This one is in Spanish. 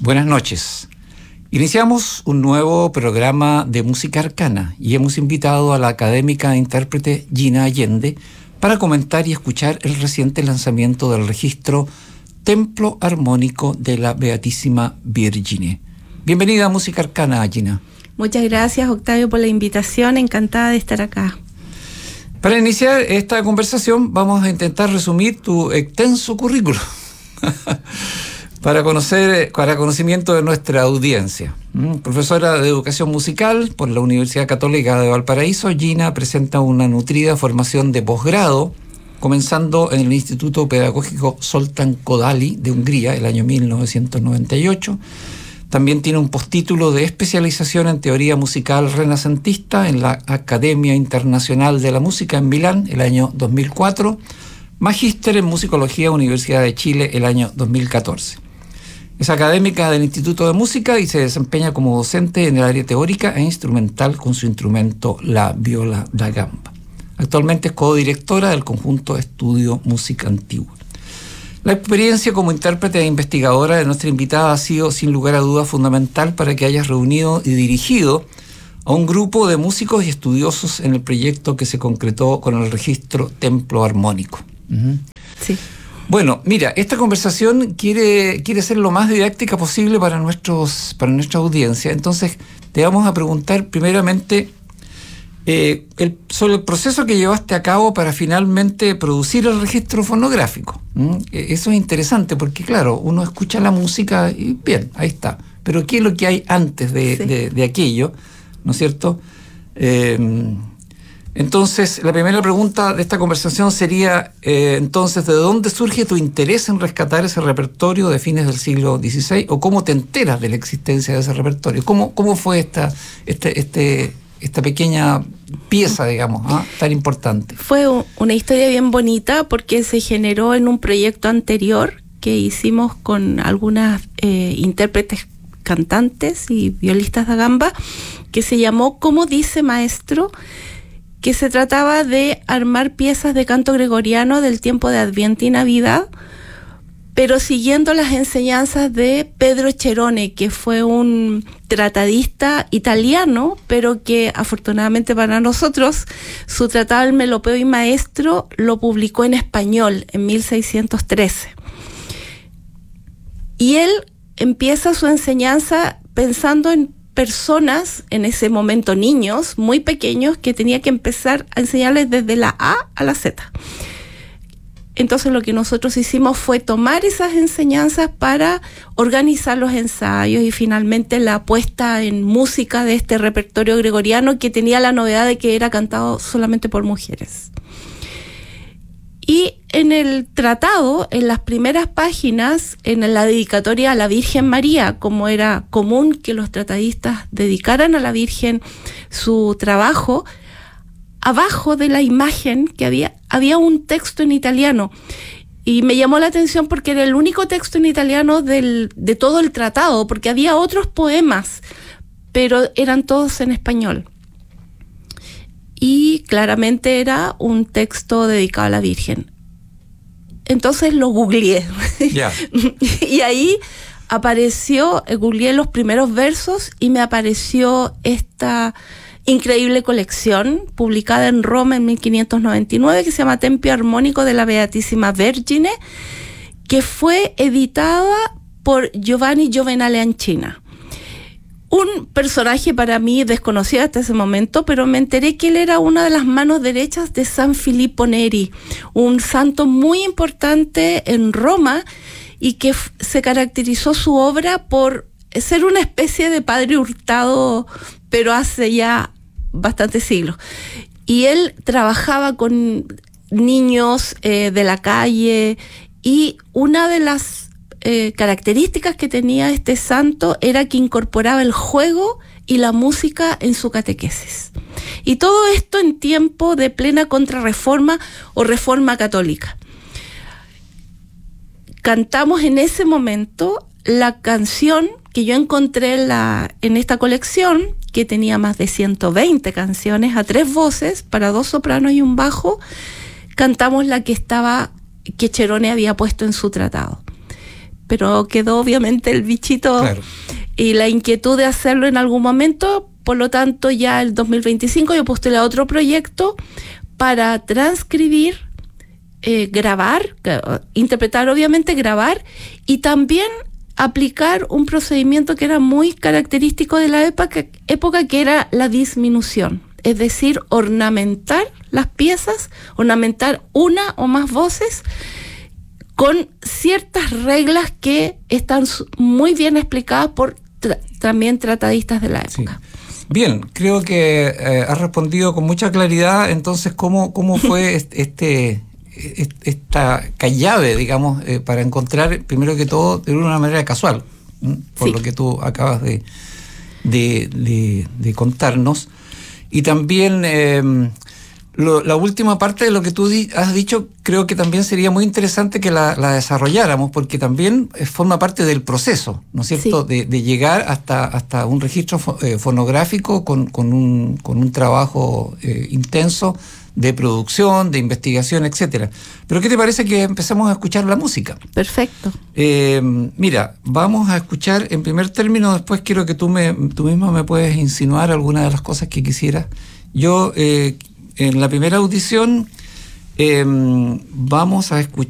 Buenas noches. Iniciamos un nuevo programa de música arcana y hemos invitado a la académica e intérprete Gina Allende para comentar y escuchar el reciente lanzamiento del registro Templo Armónico de la Beatísima Virgine. Bienvenida a Música Arcana, Gina. Muchas gracias, Octavio, por la invitación. Encantada de estar acá. Para iniciar esta conversación vamos a intentar resumir tu extenso currículo para conocimiento de nuestra audiencia. Profesora de Educación Musical por la Universidad Católica de Valparaíso, Gina presenta una nutrida formación de posgrado, comenzando en el Instituto Pedagógico Zoltán Kodály de Hungría, el año 1998. También tiene un postítulo de especialización en teoría musical renacentista en la Academia Internacional de la Música en Milán, el año 2004. Magíster en Musicología, Universidad de Chile, el año 2014. Es académica del Instituto de Música y se desempeña como docente en el área teórica e instrumental con su instrumento, la viola da gamba. Actualmente es codirectora del conjunto Estudio Música Antigua. La experiencia como intérprete e investigadora de nuestra invitada ha sido, sin lugar a dudas, fundamental para que hayas reunido y dirigido a un grupo de músicos y estudiosos en el proyecto que se concretó con el registro Templo Armónico. Sí. Bueno, mira, esta conversación quiere ser lo más didáctica posible para nuestra audiencia. Entonces, te vamos a preguntar primeramente sobre el proceso que llevaste a cabo para finalmente producir el registro fonográfico. Eso es interesante porque, claro, uno escucha la música y bien, ahí está. Pero ¿qué es lo que hay antes de aquello? ¿No es cierto? Entonces, la primera pregunta de esta conversación sería, entonces, ¿de dónde surge tu interés en rescatar ese repertorio de fines del siglo XVI? ¿O cómo te enteras de la existencia de ese repertorio? ¿Cómo fue esta pequeña pieza, digamos, tan importante? Fue una historia bien bonita porque se generó en un proyecto anterior que hicimos con algunas intérpretes, cantantes y violistas da gamba, que se llamó ¿Cómo dice maestro?, que se trataba de armar piezas de canto gregoriano del tiempo de Adviento y Navidad, pero siguiendo las enseñanzas de Pedro Cherone, que fue un tratadista italiano, pero que afortunadamente para nosotros, su tratado El Melopeo y Maestro lo publicó en español en 1613. Y él empieza su enseñanza pensando en personas, en ese momento niños muy pequeños, que tenía que empezar a enseñarles desde la A a la Z. Entonces lo que nosotros hicimos fue tomar esas enseñanzas para organizar los ensayos y finalmente la puesta en música de este repertorio gregoriano que tenía la novedad de que era cantado solamente por mujeres. Y en el tratado, en las primeras páginas, en la dedicatoria a la Virgen María, como era común que los tratadistas dedicaran a la Virgen su trabajo, abajo de la imagen que había un texto en italiano. Y me llamó la atención porque era el único texto en italiano de todo el tratado, porque había otros poemas, pero eran todos en español. Y claramente era un texto dedicado a la Virgen. Entonces lo googleé. Yeah. Y ahí googleé los primeros versos y me apareció esta increíble colección publicada en Roma en 1599 que se llama Tempio Armónico de la Beatísima Virgine, que fue editada por Giovanni Giovenale Ancina. Un personaje para mí desconocido hasta ese momento, pero me enteré que él era una de las manos derechas de San Filippo Neri, un santo muy importante en Roma y que se caracterizó su obra por ser una especie de Padre Hurtado, pero hace ya bastantes siglos. Y él trabajaba con niños de la calle y una de las características que tenía este santo era que incorporaba el juego y la música en su catequesis. Y todo esto en tiempo de plena contrarreforma o reforma católica. Cantamos en ese momento la canción que yo encontré en esta colección, que tenía más de 120 canciones a 3 voces, para 2 sopranos y un bajo. Cantamos la que Cherone había puesto en su tratado. pero quedó obviamente el bichito claro. Y la inquietud de hacerlo en algún momento. Por lo tanto, ya el 2025 yo postulé a otro proyecto para transcribir, grabar, interpretar obviamente, grabar y también aplicar un procedimiento que era muy característico de la época que era la disminución. Es decir, ornamentar las piezas, ornamentar una o más voces con ciertas reglas que están muy bien explicadas por también tratadistas de la época. Sí. Bien, creo que has respondido con mucha claridad. Entonces, ¿cómo fue esta llave, digamos, para encontrar, primero que todo, de una manera casual, por lo que tú acabas de contarnos? Y también la última parte de lo que tú has dicho, creo que también sería muy interesante que la desarrolláramos, porque también forma parte del proceso, ¿no es cierto?, sí. de llegar hasta un registro fonográfico con un trabajo intenso de producción, de investigación, etcétera. Pero ¿qué te parece que empecemos a escuchar la música? Perfecto. Mira, vamos a escuchar en primer término, después quiero que tú mismo me puedes insinuar alguna de las cosas que quisieras. Yo, en la primera audición, vamos a escuchar